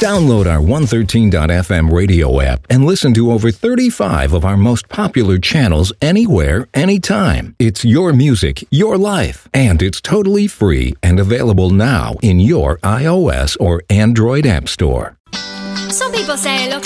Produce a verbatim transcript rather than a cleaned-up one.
Download our one thirteen dot f m radio app and listen to over thirty-five of our most popular channels anywhere, anytime. It's your music, your life, and it's totally free and available now in your iOS or Android app store. Some people say, look,